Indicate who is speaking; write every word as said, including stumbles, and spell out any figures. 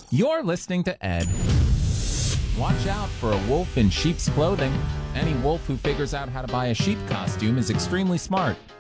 Speaker 1: You're listening to Ed. Watch out for a wolf in sheep's clothing. Any wolf who figures out how to buy a sheep costume is extremely smart.